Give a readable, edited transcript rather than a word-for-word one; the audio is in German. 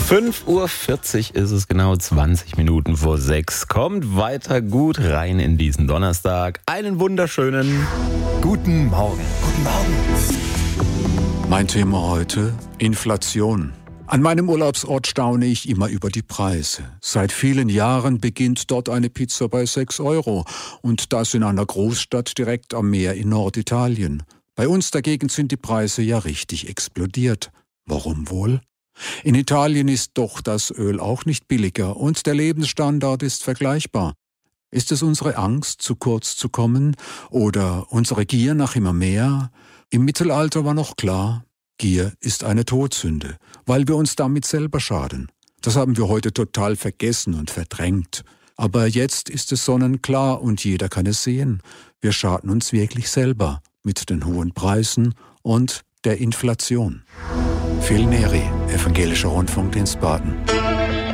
5:40 Uhr ist es genau, 20 Minuten vor 6. Kommt weiter gut rein in diesen Donnerstag. Einen wunderschönen guten Morgen. Guten Morgen. Mein Thema heute: Inflation. An meinem Urlaubsort staune ich immer über die Preise. Seit vielen Jahren beginnt dort eine Pizza bei 6 Euro. Und das in einer Großstadt direkt am Meer in Norditalien. Bei uns dagegen sind die Preise ja richtig explodiert. Warum wohl? In Italien ist doch das Öl auch nicht billiger und der Lebensstandard ist vergleichbar. Ist es unsere Angst, zu kurz zu kommen oder unsere Gier nach immer mehr? Im Mittelalter war noch klar, Gier ist eine Todsünde, weil wir uns damit selber schaden. Das haben wir heute total vergessen und verdrängt. Aber jetzt ist es sonnenklar und jeder kann es sehen. Wir schaden uns wirklich selber mit den hohen Preisen und der Inflation. Phil Neri, Evangelischer Rundfunk Dienstbaden.